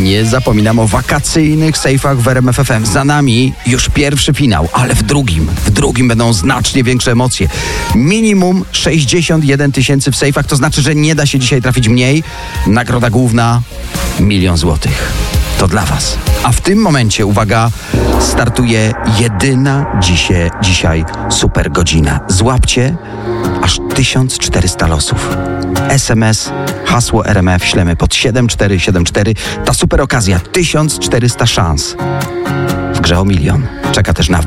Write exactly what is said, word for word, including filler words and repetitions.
Nie zapominam o wakacyjnych sejfach w R M F F M. Za nami już pierwszy finał, ale w drugim, w drugim będą znacznie większe emocje. Minimum sześćdziesiąt jeden tysięcy w sejfach, to znaczy, że nie da się dzisiaj trafić mniej. Nagroda główna milion złotych. To dla was. A w tym momencie, uwaga, startuje jedyna dzisiaj, dzisiaj super godzina. Złapcie aż tysiąc czterysta losów. S M S, hasło R M F ślemy pod siedem cztery siedem cztery. Ta super okazja, tysiąc czterysta szans w grze o milion. Czeka też na